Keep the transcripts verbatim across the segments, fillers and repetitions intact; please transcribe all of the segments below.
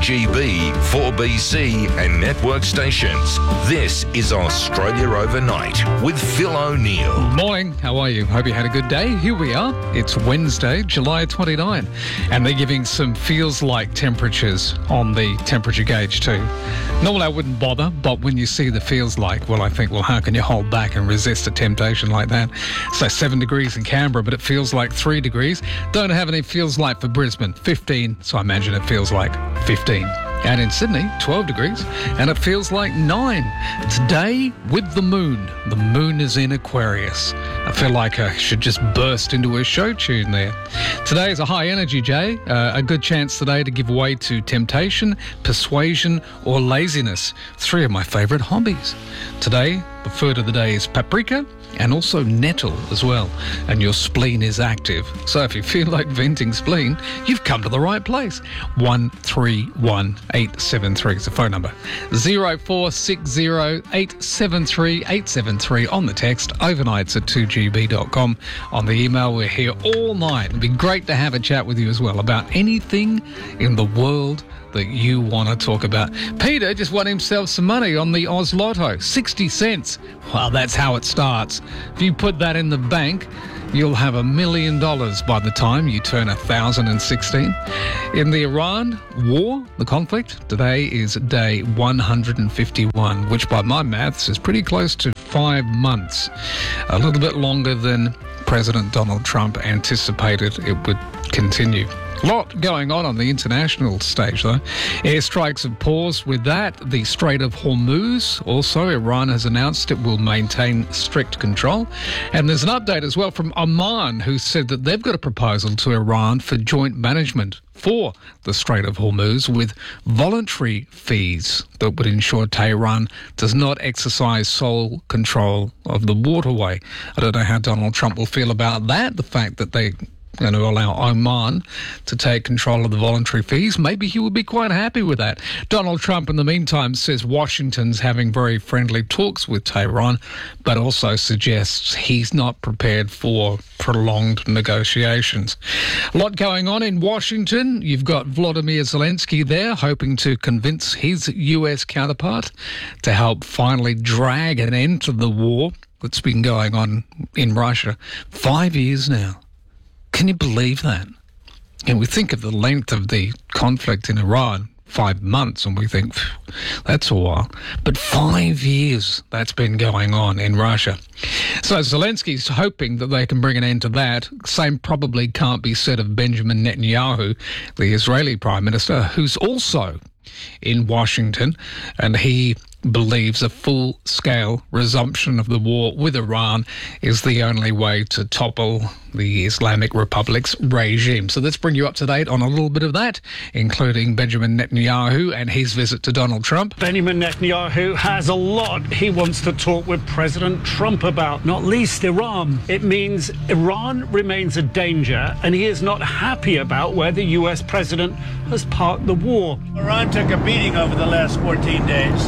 G B, four B C and network stations. This is Australia Overnight with Phil O'Neill. Morning, how are you? Hope you had a good day. Here we are. It's Wednesday, July twenty-ninth, and they're giving some feels like temperatures on the temperature gauge too. Normally I wouldn't bother, but when you see the feels like, well, I think, well, how can you hold back and resist a temptation like that? So seven degrees in Canberra, but it feels like three degrees. Don't have any feels like for Brisbane, fifteen, so I imagine it feels like fifteen. And in Sydney, twelve degrees, and it feels like nine. Today, with the moon. The moon is in Aquarius. I feel like I should just burst into a show tune there. Today is a high energy day. Uh, a good chance today to give way to temptation, persuasion, or laziness. Three of my favourite hobbies. Today, the food of the day is paprika, and also nettle as well, and your spleen is active. So if you feel like venting spleen, you've come to the right place. one three one eight seven three is the phone number. zero four six zero eight seven three eight seven three on the text, overnights at two g b dot com. On the email, we're here all night. It'd be great to have a chat with you as well about anything in the world that you want to talk about. Peter just won himself some money on the Oz Lotto, sixty cents. Well, that's how it starts. If you put that in the bank, you'll have a million dollars by the time you turn one thousand sixteen. In the Iran war, the conflict, today is day one hundred fifty-one, which by my maths is pretty close to five months. A little bit longer than President Donald Trump anticipated it would continue. A lot going on on the international stage, though. Airstrikes have paused with that. The Strait of Hormuz, also, Iran has announced it will maintain strict control. And there's an update as well from Oman, who said that they've got a proposal to Iran for joint management for the Strait of Hormuz with voluntary fees that would ensure Tehran does not exercise sole control of the waterway. I don't know how Donald Trump will feel about that, the fact that they going to allow Oman to take control of the voluntary fees. Maybe he would be quite happy with that. Donald Trump, in the meantime, says Washington's having very friendly talks with Tehran, but also suggests he's not prepared for prolonged negotiations. A lot going on in Washington. You've got Volodymyr Zelensky there, hoping to convince his U S counterpart to help finally drag an end to the war that's been going on in Russia. Five years now. Can you believe that? And we think of the length of the conflict in Iran, five months, and we think, that's a while. But five years that's been going on in Russia. So Zelensky's hoping that they can bring an end to that. Same probably can't be said of Benjamin Netanyahu, the Israeli Prime Minister, who's also in Washington, and he believes a full-scale resumption of the war with Iran is the only way to topple the Islamic Republic's regime. So let's bring you up to date on a little bit of that, including Benjamin Netanyahu and his visit to Donald Trump. Benjamin Netanyahu has a lot he wants to talk with President Trump about, not least Iran. It means Iran remains a danger, and he is not happy about where the U S president has parked the war. Iran took a beating over the last fourteen days,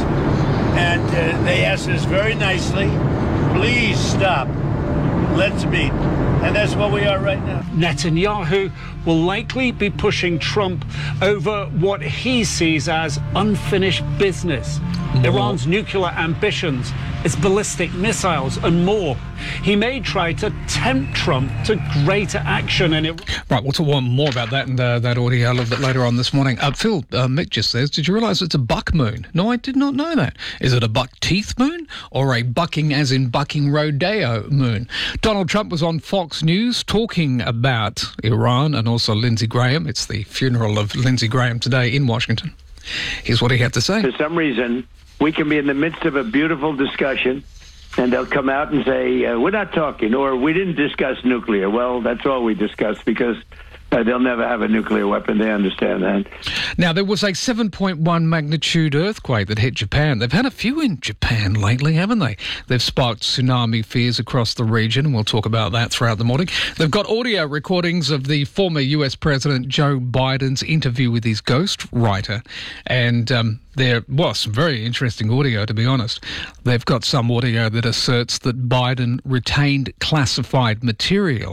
and uh, they asked us very nicely, please stop, let's meet. And that's where we are right now. Netanyahu will likely be pushing Trump over what he sees as unfinished business. More. Iran's nuclear ambitions, its ballistic missiles, and more. He may try to tempt Trump to greater action in Iran. Right, we'll talk more about that and uh, that audio a little bit later on this morning. Uh, Phil, uh, Mick just says, did you realise it's a buck moon? No, I did not know that. Is it a buck teeth moon or a bucking as in bucking rodeo moon? Donald Trump was on Fox News talking about Iran and also Lindsey Graham. It's the funeral of Lindsey Graham today in Washington. Here's what he had to say. For some reason, we can be in the midst of a beautiful discussion, and they'll come out and say, uh, we're not talking, or we didn't discuss nuclear. Well, that's all we discussed, because uh, they'll never have a nuclear weapon. They understand that. Now, there was a seven point one magnitude earthquake that hit Japan. They've had a few in Japan lately, haven't they? They've sparked tsunami fears across the region, and we'll talk about that throughout the morning. They've got audio recordings of the former U S President Joe Biden's interview with his ghostwriter, and um, there was some very interesting audio, to be honest. They've got some audio that asserts that Biden retained classified material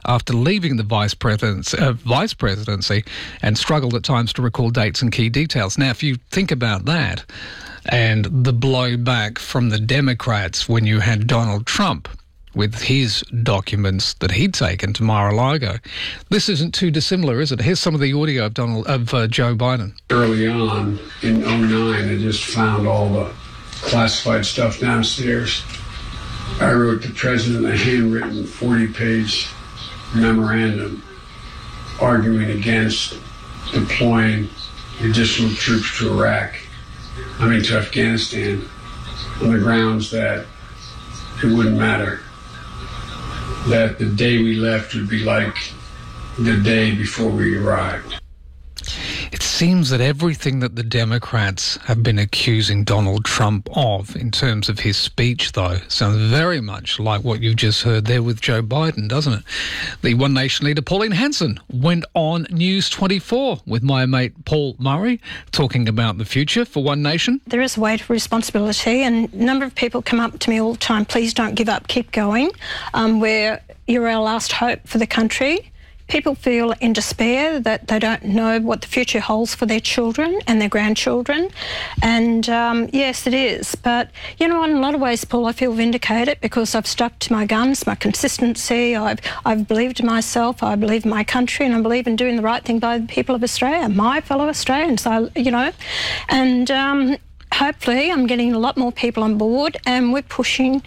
after leaving the vice presidency, uh, vice presidency and struggled at times to recall dates and key details. Now, if you think about that and the blowback from the Democrats when you had Donald Trump with his documents that he'd taken to Mar-a-Lago, this isn't too dissimilar, is it? Here's some of the audio of Donald of uh, Joe Biden. Early on in oh nine, I just found all the classified stuff downstairs. I wrote the president a handwritten forty-page memorandum arguing against deploying additional troops to Iraq, I mean to Afghanistan, on the grounds that it wouldn't matter, that the day we left would be like the day before we arrived. It seems that everything that the Democrats have been accusing Donald Trump of in terms of his speech, though, sounds very much like what you've just heard there with Joe Biden, doesn't it? The One Nation leader, Pauline Hanson, went on News twenty-four with my mate Paul Murray, talking about the future for One Nation. There is a weight of responsibility, and a number of people come up to me all the time, please don't give up, keep going. Um, we're, you're our last hope for the country. People feel in despair that they don't know what the future holds for their children and their grandchildren. And um, yes, it is. But, you know, in a lot of ways, Paul, I feel vindicated because I've stuck to my guns, my consistency. I've, I've believed in myself, I believe in my country, and I believe in doing the right thing by the people of Australia, my fellow Australians, I, you know. And um, hopefully I'm getting a lot more people on board, and we're pushing